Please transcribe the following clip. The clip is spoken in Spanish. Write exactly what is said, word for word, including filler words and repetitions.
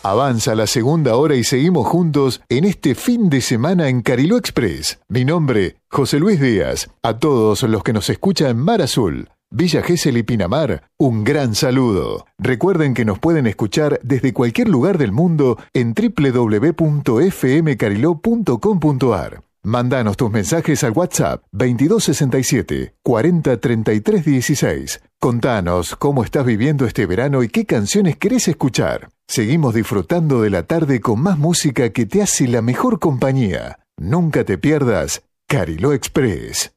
Avanza la segunda hora y seguimos juntos en este fin de semana en Cariló Express. Mi nombre, José Luis Díaz. A todos los que nos escuchan en Mar Azul, Villa Gesell y Pinamar, un gran saludo. Recuerden que nos pueden escuchar desde cualquier lugar del mundo en doble u doble u doble u punto f m cariló punto com punto a r. Mándanos tus mensajes al WhatsApp veintidós sesenta y siete, cuarenta treinta y tres dieciséis. Contanos cómo estás viviendo este verano y qué canciones querés escuchar. Seguimos disfrutando de la tarde con más música que te hace la mejor compañía. Nunca te pierdas Cariló Express.